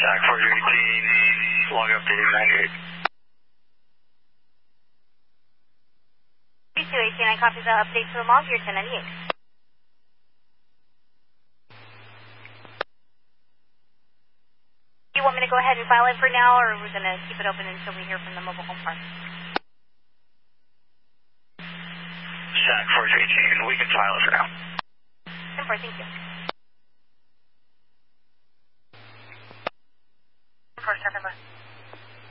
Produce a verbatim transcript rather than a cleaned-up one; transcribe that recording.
Shack four eighteen, log updated ninety-eight. three two eighteen, I copy the update to the log, you're ten ninety-eight. Do you want me to go ahead and file it for now, or are we going to keep it open until we hear from the mobile home park? Shack four eighteen, we can file it for now. ten four, thank you. ten four, stand by.